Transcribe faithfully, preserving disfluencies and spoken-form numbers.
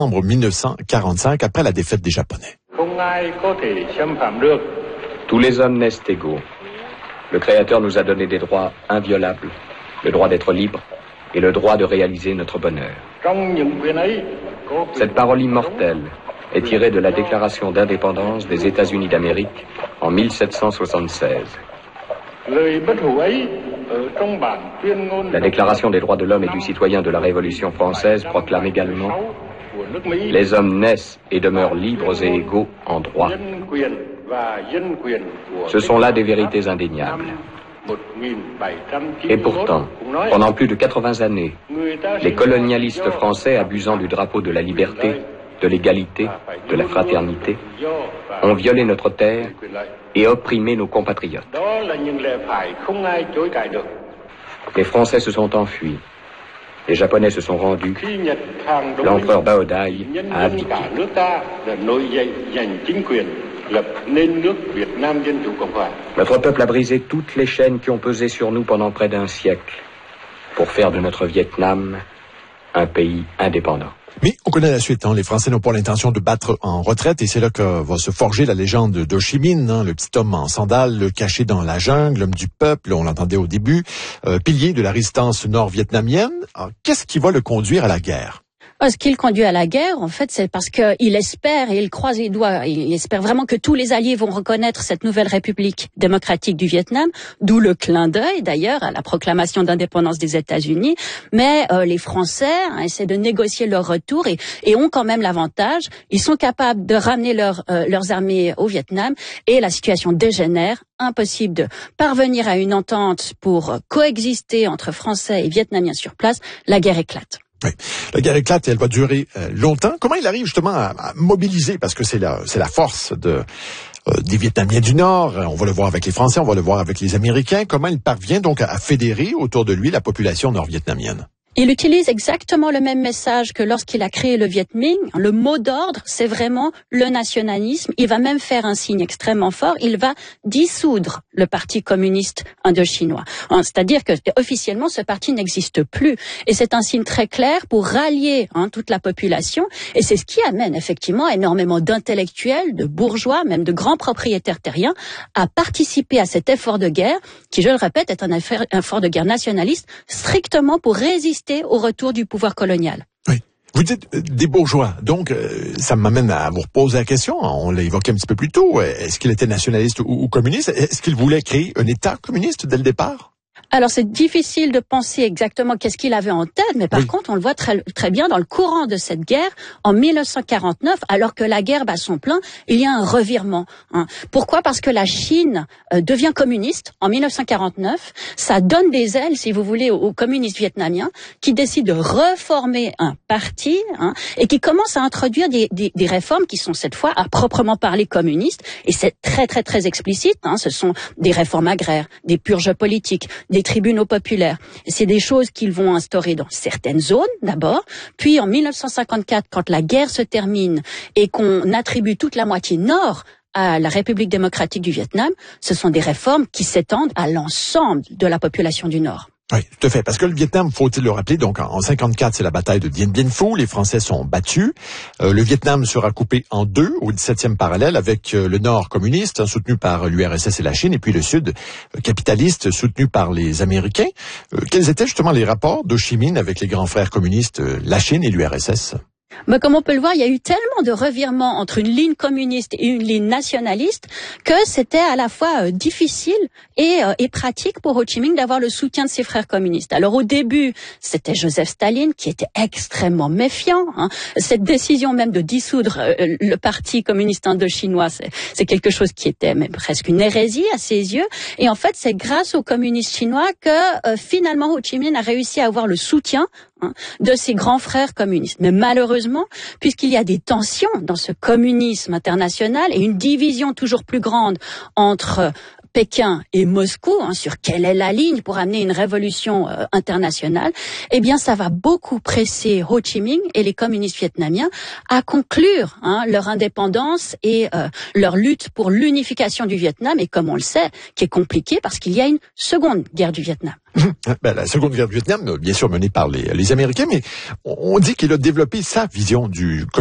décembre mille neuf cent quarante-cinq, après la défaite des Japonais. Tous les hommes naissent égaux. Le Créateur nous a donné des droits inviolables, le droit d'être libre et le droit de réaliser notre bonheur. Cette parole immortelle est tirée de la Déclaration d'indépendance des États-Unis d'Amérique en mille sept cent soixante-seize. La Déclaration des droits de l'homme et du citoyen de la Révolution française proclame également « Les hommes naissent et demeurent libres et égaux en droit ». Ce sont là des vérités indéniables. Et pourtant, pendant plus de quatre-vingts années, les colonialistes français, abusant du drapeau de la liberté, de l'égalité, de la fraternité, ont violé notre terre et opprimé nos compatriotes. Les Français se sont enfuis. Les Japonais se sont rendus. L'empereur Baodai a abdiqué. Notre peuple a brisé toutes les chaînes qui ont pesé sur nous pendant près d'un siècle pour faire de notre Vietnam un pays indépendant. Mais on connaît la suite, hein. Les Français n'ont pas l'intention de battre en retraite et c'est là que va se forger la légende d'Ho Chi Minh, hein, le petit homme en sandales, caché dans la jungle, l'homme du peuple, on l'entendait au début, euh, pilier de la résistance nord-vietnamienne. Alors, qu'est-ce qui va le conduire à la guerre? Ce qui le conduit à la guerre, en fait, c'est parce qu'il espère et il croise les doigts. Il espère vraiment que tous les alliés vont reconnaître cette nouvelle République démocratique du Vietnam, d'où le clin d'œil, d'ailleurs, à la proclamation d'indépendance des États-Unis. Mais euh, les Français hein, essaient de négocier leur retour et, et ont quand même l'avantage. Ils sont capables de ramener leur, euh, leurs armées au Vietnam et la situation dégénère. Impossible de parvenir à une entente pour coexister entre Français et Vietnamiens sur place. La guerre éclate. Oui. La guerre éclate et elle va durer euh, longtemps. Comment il arrive justement à, à mobiliser, parce que c'est la, c'est la force de, euh, des Vietnamiens du Nord, on va le voir avec les Français, on va le voir avec les Américains, comment il parvient donc à, à fédérer autour de lui la population nord-vietnamienne? Il utilise exactement le même message que lorsqu'il a créé le Viet Minh. Le mot d'ordre, c'est vraiment le nationalisme. Il va même faire un signe extrêmement fort. Il va dissoudre le Parti communiste indochinois. C'est-à-dire que officiellement, ce parti n'existe plus. Et c'est un signe très clair pour rallier hein, toute la population. Et c'est ce qui amène effectivement énormément d'intellectuels, de bourgeois, même de grands propriétaires terriens à participer à cet effort de guerre, qui, je le répète, est un effort de guerre nationaliste, strictement pour résister au retour du pouvoir colonial. Oui. Vous dites euh, des bourgeois, donc euh, ça m'amène à vous reposer la question, on l'a évoqué un petit peu plus tôt, est-ce qu'il était nationaliste ou, ou communiste? Est-ce qu'il voulait créer un État communiste dès le départ? Alors c'est difficile de penser exactement qu'est-ce qu'il avait en tête, mais par oui. contre on le voit très très bien dans le courant de cette guerre en mille neuf cent quarante-neuf, alors que la guerre bat son plein, il y a un revirement. Hein. Pourquoi? Parce que la Chine euh, devient communiste en mille neuf cent quarante-neuf, ça donne des ailes, si vous voulez, aux, aux communistes vietnamiens qui décident de reformer un parti hein, et qui commencent à introduire des, des, des réformes qui sont cette fois à proprement parler communistes, et c'est très très très explicite. Hein. Ce sont des réformes agraires, des purges politiques, des tribunaux populaires. C'est des choses qu'ils vont instaurer dans certaines zones d'abord, puis en mille neuf cent cinquante-quatre, quand la guerre se termine et qu'on attribue toute la moitié nord à la République démocratique du Vietnam, ce sont des réformes qui s'étendent à l'ensemble de la population du Nord. Oui, tout à fait. Parce que le Vietnam, faut-il le rappeler, donc en cinquante-quatre, c'est la bataille de Dien Bien Phu. Les Français sont battus. Euh, le Vietnam sera coupé en deux au dix-septième parallèle, avec euh, le Nord communiste, hein, soutenu par l'U R S S et la Chine, et puis le Sud euh, capitaliste, soutenu par les Américains. Euh, quels étaient justement les rapports d'Ho Chi Minh avec les grands frères communistes, euh, la Chine et l'U R S S? Mais comme on peut le voir, il y a eu tellement de revirements entre une ligne communiste et une ligne nationaliste que c'était à la fois euh, difficile et, euh, et pratique pour Ho Chi Minh d'avoir le soutien de ses frères communistes. Alors au début, c'était Joseph Staline qui était extrêmement méfiant. Hein. Cette décision même de dissoudre euh, le Parti communiste indochinois, c'est, c'est quelque chose qui était même presque une hérésie à ses yeux. Et en fait, c'est grâce aux communistes chinois que euh, finalement Ho Chi Minh a réussi à avoir le soutien hein, de ses grands frères communistes. Mais malheureusement, puisqu'il y a des tensions dans ce communisme international et une division toujours plus grande entre Pékin et Moscou, hein, sur quelle est la ligne pour amener une révolution euh, internationale, eh bien, ça va beaucoup presser Ho Chi Minh et les communistes vietnamiens à conclure hein, leur indépendance et euh, leur lutte pour l'unification du Vietnam, et comme on le sait, qui est compliqué parce qu'il y a une seconde guerre du Vietnam. Ben, la seconde guerre du Vietnam, bien sûr menée par les, les Américains, mais on dit qu'il a développé sa vision du